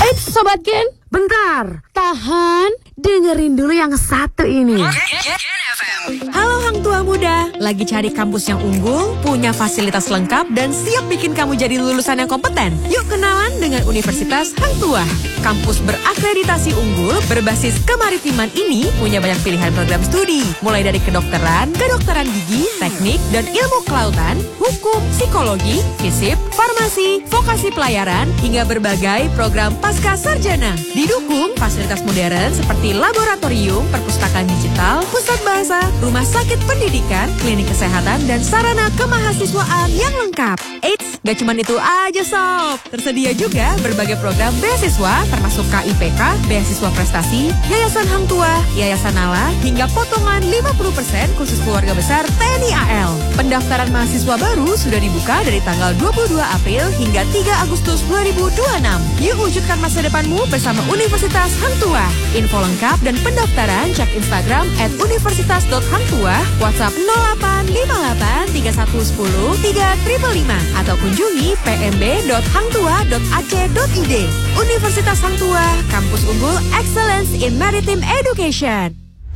Sobat Gen, bentar, tahan, dengerin dulu yang satu ini. Halo Hang Tua Muda, lagi cari kampus yang unggul, punya fasilitas lengkap, dan siap bikin kamu jadi lulusan yang kompeten? Yuk kenalan dengan Universitas Hang Tua. Kampus berakreditasi unggul, berbasis kemaritiman ini punya banyak pilihan program studi. Mulai dari kedokteran gigi, teknik, dan ilmu kelautan, hukum, psikologi, fisip, farmasi, vokasi pelayaran, hingga berbagai program pasca sarjana. Didukung fasilitas modern seperti laboratorium, perpustakaan digital, pusat bahasa, rumah sakit pendidikan, klinik kesehatan, dan sarana kemahasiswaan yang lengkap. Eits, gak cuma itu aja sob. Tersedia juga berbagai program beasiswa termasuk KIPK, beasiswa prestasi, Yayasan Hang Tua, Yayasan Nala, hingga potongan 50% khusus keluarga besar TNI AL. Pendaftaran mahasiswa baru sudah dibuka dari tanggal 22 April hingga 3 Agustus 2026. Yuk wujudkan masa depanmu bersama Universitas Hang Tua. Info lengkap dan pendaftaran cek Instagram @universitas.hangtua, WhatsApp 085831103555 atau kunjungi pmb.hangtua.ac.id. Universitas Hang Tua, kampus unggul Excellence in Maritime Education.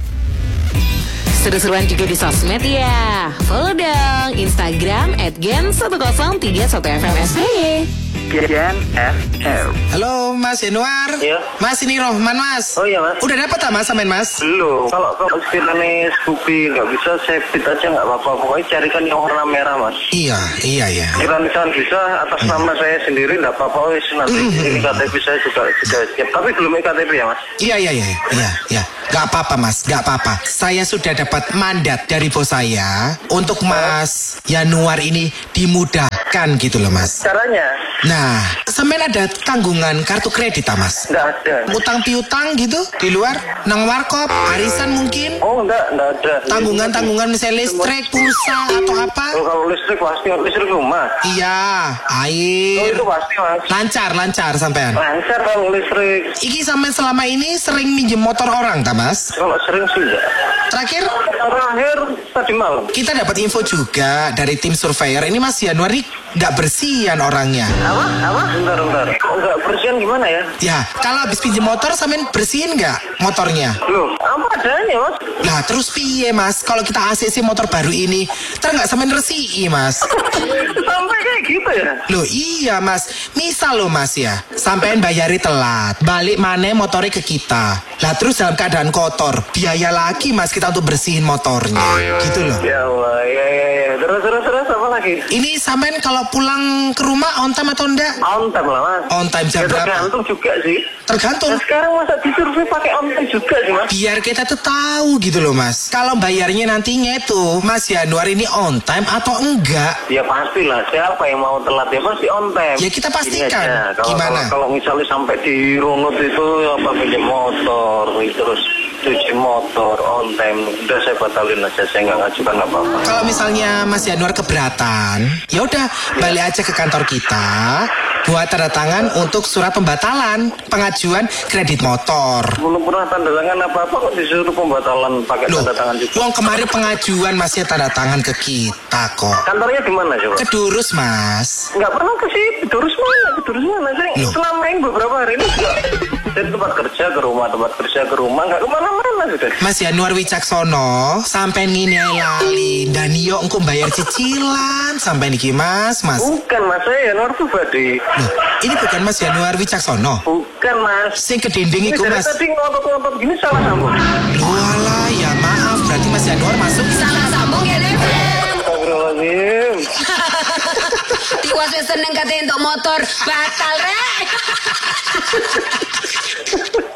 Seru-seruan juga di sosmed ya. Follow dong Instagram @gen1031fmsy. Gen FM. Halo Mas Yanuar. Iya. Mas ini Rohman Mas. Oh iya Mas. Udah dapat tak Mas sampean Mas? Belum. Kalau sekiranya Scoopy nggak bisa, saya fit aja nggak apa-apa. Pokoknya carikan yang warna merah Mas. Iya. Kira misalnya bisa atas nama saya sendiri nggak apa-apa. Wis nanti ini KTP saya juga sudah siap. Tapi belum KTP ya Mas? Iya. Gak apa-apa Mas, gak apa-apa. Saya sudah dapat mandat dari bos saya untuk Mas Yanuar ini dimudahkan gitu loh Mas. Caranya? Nah, sampean ada tanggungan kartu kredit ah Mas? Nggak ada. Utang piutang gitu di luar, nang warkop, arisan mungkin? Oh nggak ada. Tanggungan misalnya listrik, pulsa atau apa? Oh, kalau listrik pasti listrik rumah. Iya, Oh air. itu pasti Mas. Lancar sampean. Lancar kalau listrik. Iki sampean selama ini sering minjem motor orang tak Mas? Kalau sering sih enggak. Terakhir Tadi malam. kita dapat info juga dari tim surveyor ini Mas Yanuar ini nggak bersihan orangnya. Apa? Bentar. Kok nggak bersihan gimana ya? Ya, kalau habis pinjem motor sampean bersihin nggak motornya? Loh, apa adanya Mas? Lah terus piye Mas? Kalau kita ACC motor baru ini, nggak sampean resihi Mas? Sampai kayak gitu ya? Loh iya Mas, misal loh Mas ya, sampean bayari telat, balik mana motornya ke kita. Lah terus dalam keadaan kotor, biaya lagi Mas kita untuk bersihin motornya, gitu loh. Ya Allah, ya. Terus apa lagi? Ini sampean kalau pulang ke rumah on time atau enggak? On time lah Mas. On time jam Ya, berapa? tergantung juga sih. Tergantung. Nah, sekarang masa disurvey pakai on time juga sih Mas? Biar kita tuh tahu gitu loh Mas. Kalau bayarnya nantinya itu Mas Yanuar ini on time atau enggak? Ya pastilah, siapa yang mau telat ya pasti on time. Ya kita pastikan. Ini aja, Gimana? Kalau misalnya sampai dirunut itu apa pinjam motor, terus cuci motor on time, udah saya batalin aja, saya nggak ngajukan apa-apa. Kalau misalnya Mas Yanuar keberatan, ya udah balik aja ke kantor kita buat tanda tangan untuk surat pembatalan pengajuan kredit motor. Belum pernah tanda tangan apa-apa kok disuruh pembatalan pakai Loh, tanda tangan juga. uang kemarin pengajuan masih tanda tangan ke kita kok. Kantornya di mana coba? Kedurus Mas. Nggak pernah ke situ. Kedurus mana? Saya Loh. selama ini beberapa hari ini juga dari tempat kerja ke rumah, nggak kemana-mana sudah. Mas Yanuar Wicaksono sampai ngini ae lali dan yo engko bayar cicilan sampai niki Mas. Bukan Mas, saya Yanuar Pribadi. Loh, ini bukan Mas Yanuar Wicaksono. Bukan Mas. Sing kedinding Ini iku dari Mas. tadi ngotot-ngotot gini salah sambung. Walah, ya maaf berarti Mas Yanuar masuk. Salah sambung ya Nek. Astagfirullahaladzim. Tiwas wis seneng katanya untuk motor batal rek.